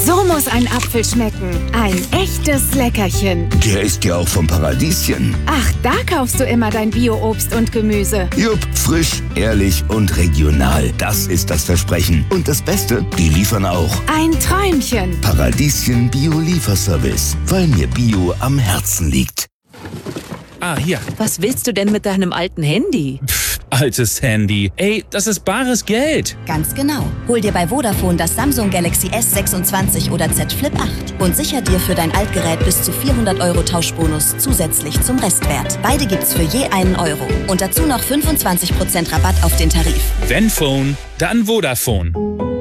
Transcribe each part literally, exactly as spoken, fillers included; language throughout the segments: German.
So muss ein Apfel schmecken. Ein echtes Leckerchen. Der ist ja auch vom Paradieschen. Ach, da kaufst du immer dein Bio-Obst und Gemüse. Jupp, frisch, ehrlich und regional. Das ist das Versprechen. Und das Beste, die liefern auch. Ein Träumchen. Paradieschen Bio-Lieferservice. Weil mir Bio am Herzen liegt. Ah, hier. Was willst du denn mit deinem alten Handy? Pff, altes Handy. Ey, das ist bares Geld. Ganz genau. Hol dir bei Vodafone das Samsung Galaxy S sechsundzwanzig oder Z Flip acht und sicher dir für dein Altgerät bis zu vierhundert Euro Tauschbonus zusätzlich zum Restwert. Beide gibt's für je einen Euro. Und dazu noch fünfundzwanzig Prozent Rabatt auf den Tarif. Wenn Phone, dann Vodafone.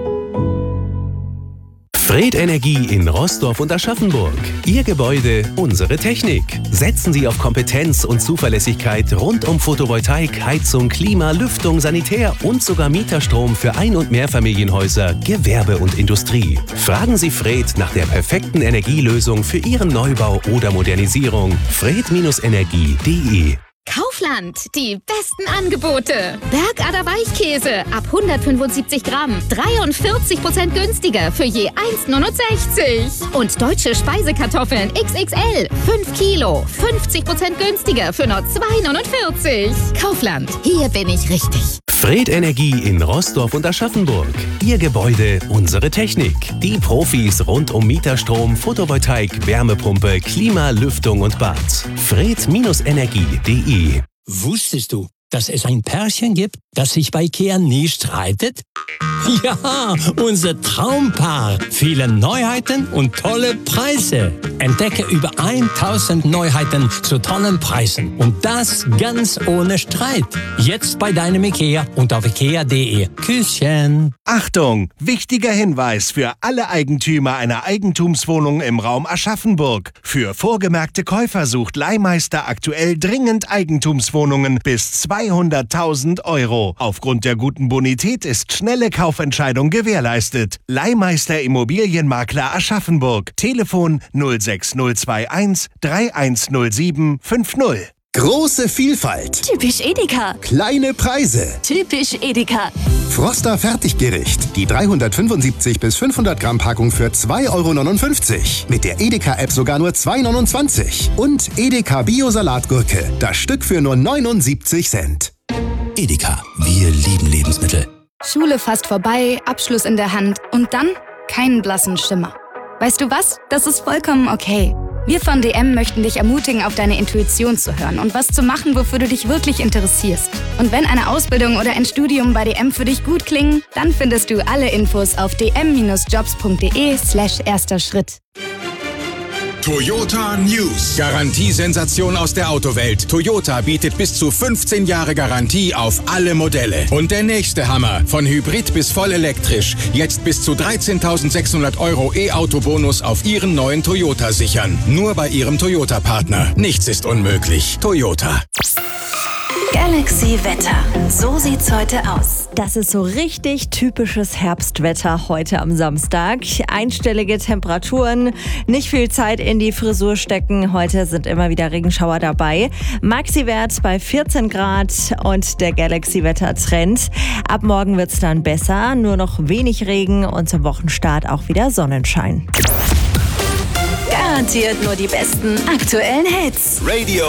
Fred Energie in Roßdorf und Aschaffenburg. Ihr Gebäude, unsere Technik. Setzen Sie auf Kompetenz und Zuverlässigkeit rund um Photovoltaik, Heizung, Klima, Lüftung, Sanitär und sogar Mieterstrom für Ein- und Mehrfamilienhäuser, Gewerbe und Industrie. Fragen Sie Fred nach der perfekten Energielösung für Ihren Neubau oder Modernisierung. fred Energie punkt de. Kaufland, die besten Angebote. Bergader Weichkäse ab hundertfünfundsiebzig Gramm, dreiundvierzig Prozent günstiger für je eins Komma neunundsechzig. Und deutsche Speisekartoffeln X X L, fünf Kilo, fünfzig Prozent günstiger für nur zwei Komma neunundvierzig. Kaufland, hier bin ich richtig. Fred Energie in Roßdorf und Aschaffenburg. Ihr Gebäude, unsere Technik. Die Profis rund um Mieterstrom, Photovoltaik, Wärmepumpe, Klima, Lüftung und Bad. fred Energie punkt de. Wusstest du, dass es ein Pärchen gibt, das sich bei Ikea nie streitet? Ja, unser Traumpaar. Viele Neuheiten und tolle Preise. Entdecke über tausend Neuheiten zu tollen Preisen. Und das ganz ohne Streit. Jetzt bei deinem Ikea und auf ikea punkt de. Küsschen. Achtung! Wichtiger Hinweis für alle Eigentümer einer Eigentumswohnung im Raum Aschaffenburg. Für vorgemerkte Käufer sucht Leihmeister aktuell dringend Eigentumswohnungen bis zweihunderttausend Euro. Aufgrund der guten Bonität ist schnelle Kaufentscheidung gewährleistet. Leihmeister Immobilienmakler Aschaffenburg. Telefon null sechs null zwei eins drei eins null sieben fünf null. Große Vielfalt. Typisch Edeka. Kleine Preise. Typisch Edeka. Froster Fertiggericht. Die dreihundertfünfundsiebzig bis fünfhundert Gramm Packung für zwei Euro neunundfünfzig. Mit der Edeka-App sogar nur zwei Euro neunundzwanzig. Und Edeka Bio-Salatgurke. Das Stück für nur neunundsiebzig Cent. Edeka. Wir lieben Lebensmittel. Schule fast vorbei, Abschluss in der Hand und dann keinen blassen Schimmer. Weißt du was? Das ist vollkommen okay. Wir von D M möchten dich ermutigen, auf deine Intuition zu hören und was zu machen, wofür du dich wirklich interessierst. Und wenn eine Ausbildung oder ein Studium bei D M für dich gut klingen, dann findest du alle Infos auf d m jobs punkt de slash erster Schritt. Toyota News. Garantiesensation aus der Autowelt. Toyota bietet bis zu fünfzehn Jahre Garantie auf alle Modelle. Und der nächste Hammer. Von Hybrid bis voll elektrisch. Jetzt bis zu dreizehntausendsechshundert Euro E-Auto-Bonus auf Ihren neuen Toyota sichern. Nur bei Ihrem Toyota-Partner. Nichts ist unmöglich. Toyota. Galaxy Wetter. So sieht's heute aus. Das ist so richtig typisches Herbstwetter heute am Samstag. Einstellige Temperaturen, nicht viel Zeit in die Frisur stecken. Heute sind immer wieder Regenschauer dabei. Maxi-Wert bei vierzehn Grad und der Galaxy-Wetter-Trend. Ab morgen wird's dann besser, nur noch wenig Regen und zum Wochenstart auch wieder Sonnenschein. Garantiert nur die besten aktuellen Hits. Radio